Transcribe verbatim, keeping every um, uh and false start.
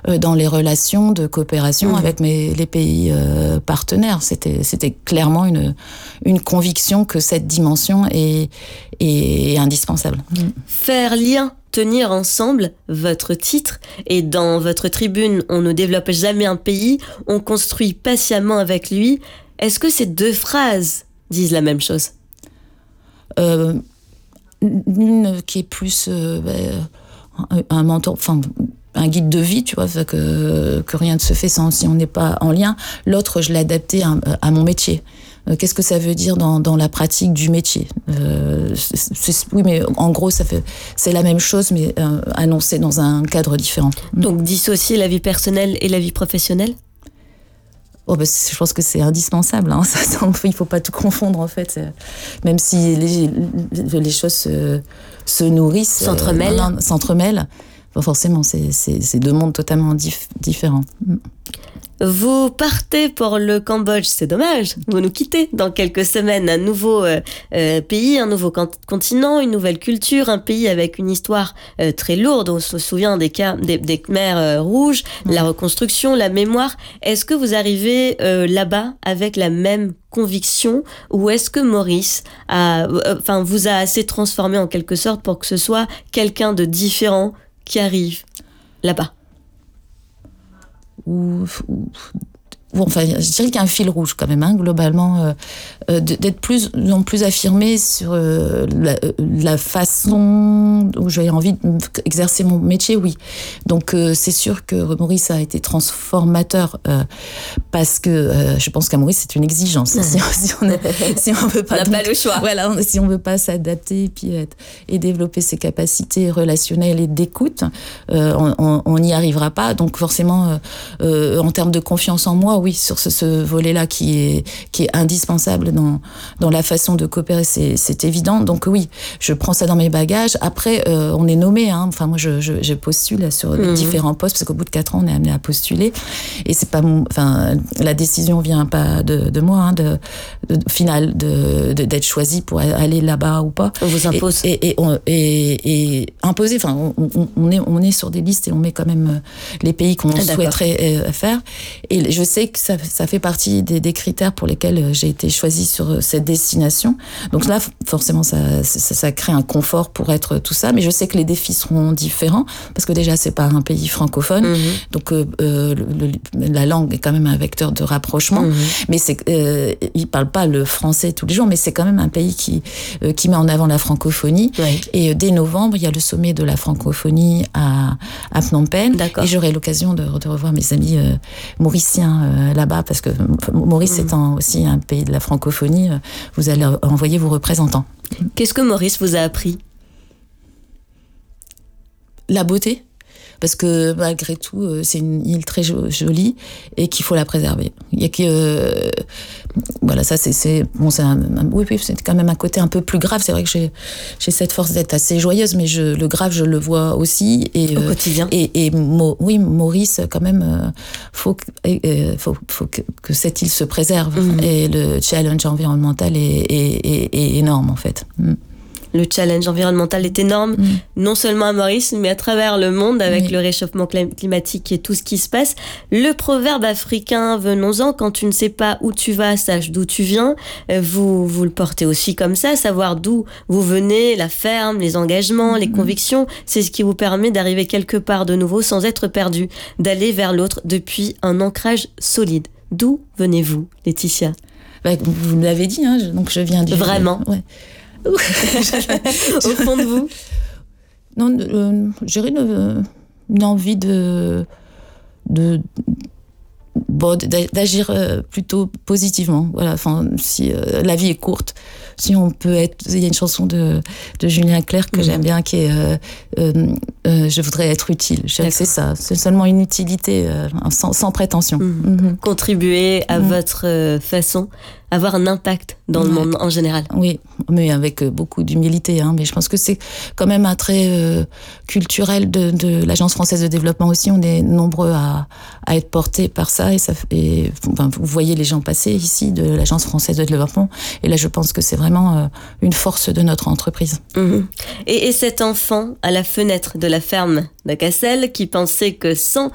euh, dans les relations de coopération mmh. avec mes, les pays euh, partenaires. C'était, c'était clairement une, une conviction que cette dimension est, est indispensable. Mmh. Faire lien, tenir ensemble, votre titre, et dans votre tribune, on ne développe jamais un pays, on construit patiemment avec lui. Est-ce que ces deux phrases disent la même chose ? euh, Une qui est plus euh, ben, un mentor, enfin un guide de vie, tu vois, que, que rien ne se fait sans, si on n'est pas en lien. L'autre, je l'ai adapté à, à mon métier. Qu'est-ce que ça veut dire dans, dans la pratique du métier ? euh, c'est, c'est, Oui, mais en gros, ça fait, c'est la même chose, mais euh, annoncé dans un cadre différent. Donc, dissocier la vie personnelle et la vie professionnelle ? Oh, ben, je pense que c'est indispensable. Hein. Ça, ça, il ne faut pas tout confondre, en fait. Même si les, les choses se, se nourrissent... S'entremêlent. Euh, non, non, s'entremêlent. Bon, forcément, c'est, c'est, c'est deux mondes totalement dif- différents. Vous partez pour le Cambodge, c'est dommage. Vous nous quittez dans quelques semaines. Un nouveau euh, euh, pays, un nouveau continent, une nouvelle culture, un pays avec une histoire euh, très lourde. On se souvient des, cas, des, des Khmers euh, rouges, mmh. la reconstruction, la mémoire. Est-ce que vous arrivez euh, là-bas avec la même conviction, ou est-ce que Maurice a, euh, enfin, vous a assez transformé en quelque sorte pour que ce soit quelqu'un de différent qui arrive là-bas ? Ou, ou, ou enfin, je dirais qu'il y a un fil rouge quand même, hein, globalement, euh, euh, d'être plus en plus affirmé sur euh, la, la façon où j'ai envie d'exercer mon métier, oui. Donc euh, c'est sûr que Maurice a été transformateur euh, parce que euh, je pense qu'à Maurice c'est une exigence. Mmh. Si, si on ne si on veut pas, on n'a pas le choix. Voilà, si on veut pas s'adapter et puis être, et développer ses capacités relationnelles et d'écoute, euh, on n'y arrivera pas. Donc forcément, euh, euh, en termes de confiance en moi, oui, sur ce, ce volet-là qui est qui est indispensable dans dans la façon de coopérer, c'est c'est évident. Donc oui, je prends ça dans mes bagages. Après, euh, on est nommé. Hein. Enfin moi, je je, je postule sur mmh. différents postes parce qu'au bout de quatre ans, on est amené à postuler. Et c'est pas mon, enfin la décision vient pas de de moi, hein, de, de final de, de d'être choisi pour aller là-bas ou pas. On vous impose. Et et et, on, et, et imposer. Enfin, on, on, on est on est sur des listes et on met quand même les pays qu'on ah, souhaiterait euh, faire. Et je sais que ça, ça fait partie des, des critères pour lesquels j'ai été choisie sur cette destination. Donc là, forcément, ça, ça, ça crée un confort pour être tout ça. Mais je sais que les défis seront différents parce que déjà, c'est pas un pays francophone. Mmh. Donc, euh, le, le, la langue est quand même un vecteur de rapprochement. Mmh. Mais c'est, euh, ils parlent pas le français tous les jours, mais c'est quand même un pays qui, euh, qui met en avant la francophonie. Oui. Et euh, dès novembre, il y a le sommet de la francophonie à, à Phnom Penh. D'accord. Et j'aurai l'occasion de, de revoir mes amis euh, mauriciens euh, là-bas, parce que Maurice mmh. étant aussi un pays de la francophonie, euh, vous allez envoyer vos représentants. Qu'est-ce que Maurice vous a appris ? La beauté. Parce que malgré tout, euh, c'est une île très jo- jolie et qu'il faut la préserver. Il y a que euh, voilà, ça c'est c'est bon, c'est un, un, oui, oui, c'est quand même un côté un peu plus grave. C'est vrai que j'ai j'ai cette force d'être assez joyeuse, mais je le grave, je le vois aussi et au euh, quotidien. Et, et Mo, oui, Maurice, quand même, euh, faut euh, faut faut que, que cette île se préserve mmh. et le challenge environnemental est est, est, est énorme en fait. Mmh. Le challenge environnemental est énorme, mmh. non seulement à Maurice, mais à travers le monde, avec oui. le réchauffement climatique et tout ce qui se passe. Le proverbe africain, venons-en, quand tu ne sais pas où tu vas, sache d'où tu viens. Vous, vous le portez aussi comme ça, savoir d'où vous venez, la ferme, les engagements, mmh. les convictions. C'est ce qui vous permet d'arriver quelque part de nouveau sans être perdu, d'aller vers l'autre depuis un ancrage solide. D'où venez-vous, Laetitia ? Bah, vous l'avez dit, hein, donc je viens du... Vraiment ouais. Au fond de vous ? Non, euh, j'ai une, une envie de, de, bon, d'agir plutôt positivement. Voilà, enfin, si euh, la vie est courte, si on peut être... Il y a une chanson de, de Julien Clerc que mmh. j'aime bien qui est euh, euh, euh, je voudrais être utile. C'est ça, c'est seulement une utilité euh, sans, sans prétention. Mmh. Mmh. Contribuer à mmh. votre euh, façon, avoir un impact dans ouais. le monde en général. Oui, mais avec beaucoup d'humilité. Hein. Mais je pense que c'est quand même un trait euh, culturel de, de l'Agence française de développement aussi. On est nombreux à, à être portés par ça. Et, ça, et enfin, vous voyez les gens passer ici de l'Agence française de développement. Et là, je pense que c'est vraiment euh, une force de notre entreprise. Mmh. Et, et cet enfant à la fenêtre de la ferme de Cassel qui pensait que sans